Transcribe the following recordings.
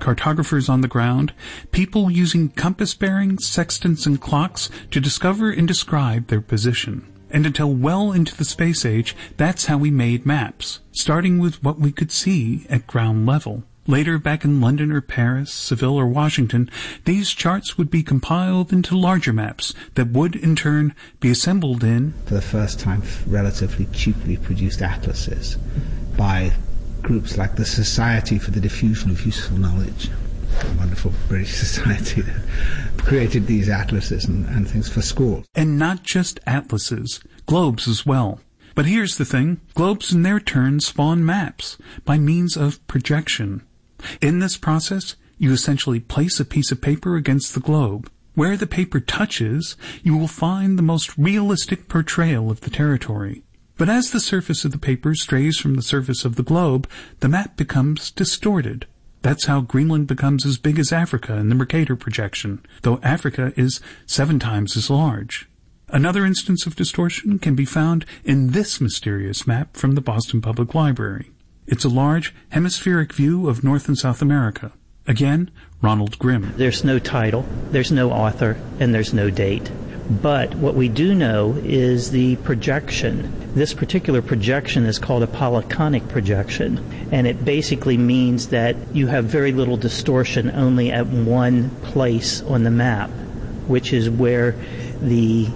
cartographers on the ground, people using compass bearings, sextants, and clocks to discover and describe their position. And until well into the space age, that's how we made maps, starting with what we could see at ground level. Later, back in London or Paris, Seville or Washington, these charts would be compiled into larger maps that would, in turn, be assembled in, for the first time, relatively cheaply produced atlases by groups like the Society for the Diffusion of Useful Knowledge, a wonderful British society that created these atlases and things for schools. And not just atlases, globes as well. But here's the thing, globes in their turn spawn maps by means of projection. In this process, you essentially place a piece of paper against the globe. Where the paper touches, you will find the most realistic portrayal of the territory. But as the surface of the paper strays from the surface of the globe, the map becomes distorted. That's how Greenland becomes as big as Africa in the Mercator projection, though Africa is 7 times as large. Another instance of distortion can be found in this mysterious map from the Boston Public Library. It's a large hemispheric view of North and South America. Again, Ronald Grimm. There's no title, there's no author, and there's no date. But what we do know is the projection. This particular projection is called a polyconic projection, and it basically means that you have very little distortion only at one place on the map, which is where the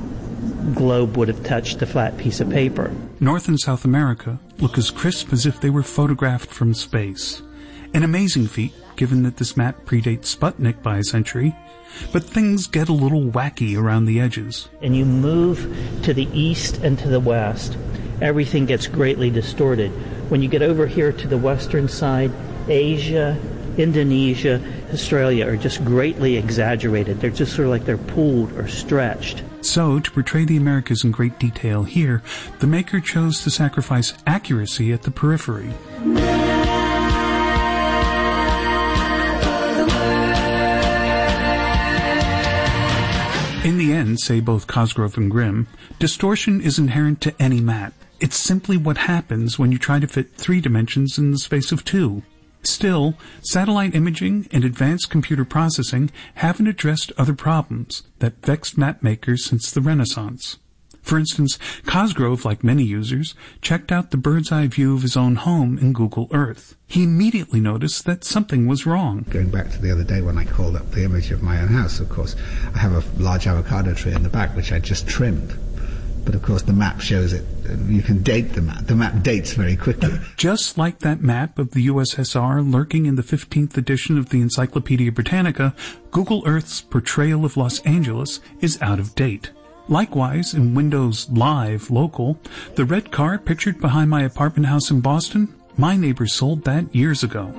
globe would have touched the flat piece of paper. North and South America look as crisp as if they were photographed from space. An amazing feat, given that this map predates Sputnik by a century, but things get a little wacky around the edges. And you move to the east and to the west, everything gets greatly distorted. When you get over here to the western side, Asia, Indonesia, Australia are just greatly exaggerated. They're just sort of like they're pulled or stretched. So, to portray the Americas in great detail here, the maker chose to sacrifice accuracy at the periphery. In the end, say both Cosgrove and Grimm, distortion is inherent to any map. It's simply what happens when you try to fit 3 dimensions in the space of 2. Still, satellite imaging and advanced computer processing haven't addressed other problems that vexed map makers since the Renaissance. For instance, Cosgrove, like many users, checked out the bird's-eye view of his own home in Google Earth. He immediately noticed that something was wrong. Going back to the other day when I called up the image of my own house, of course, I have a large avocado tree in the back which I just trimmed. But of course the map shows it. You can date the map. The map dates very quickly. Just like that map of the USSR lurking in the 15th edition of the Encyclopedia Britannica, Google Earth's portrayal of Los Angeles is out of date. Likewise, in Windows Live Local, the red car pictured behind my apartment house in Boston, my neighbor sold that years ago.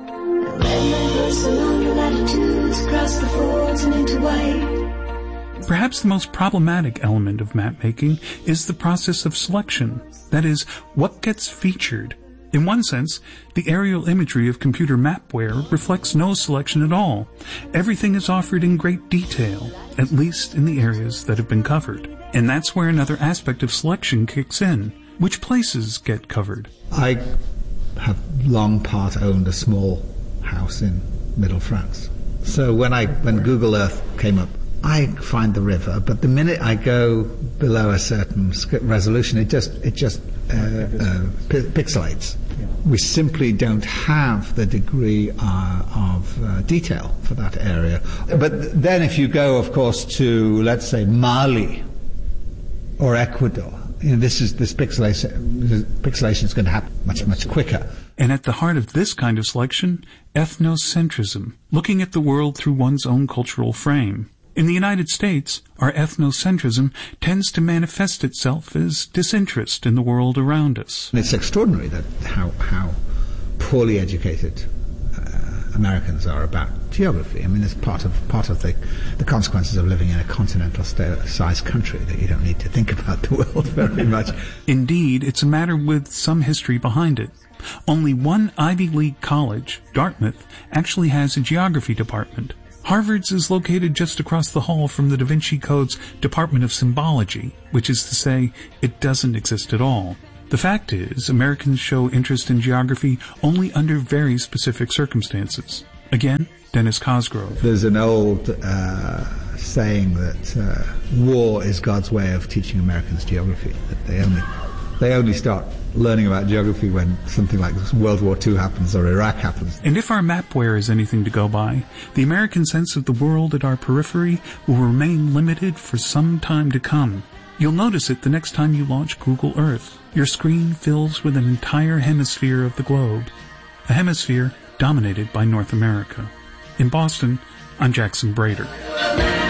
Perhaps the most problematic element of map making is the process of selection. That is, what gets featured. In one sense, the aerial imagery of computer mapware reflects no selection at all. Everything is offered in great detail, at least in the areas that have been covered. And that's where another aspect of selection kicks in. Which places get covered? I have long part owned a small house in Middle France. So when Google Earth came up, I find the river, but the minute I go below a certain resolution, it just pixelates. We simply don't have the degree of detail for that area. But then if you go, of course, to, let's say, Mali or Ecuador, this pixelation is going to happen much quicker. And at the heart of this kind of selection, ethnocentrism, looking at the world through one's own cultural frame. In the United States, our ethnocentrism tends to manifest itself as disinterest in the world around us. It's extraordinary that how poorly educated Americans are about geography. I mean, it's part of the consequences of living in a continental-sized country, that you don't need to think about the world very much. Indeed, it's a matter with some history behind it. Only one Ivy League college, Dartmouth, actually has a geography department. Harvard's is located just across the hall from the Da Vinci Code's Department of Symbology, which is to say, it doesn't exist at all. The fact is, Americans show interest in geography only under very specific circumstances. Again, Dennis Cosgrove. There's an old saying that war is God's way of teaching Americans geography. That they only start learning about geography when something like World War II happens or Iraq happens. And if our mapware is anything to go by, the American sense of the world at our periphery will remain limited for some time to come. You'll notice it the next time you launch Google Earth. Your screen fills with an entire hemisphere of the globe, a hemisphere dominated by North America. In Boston, I'm Jackson Brader.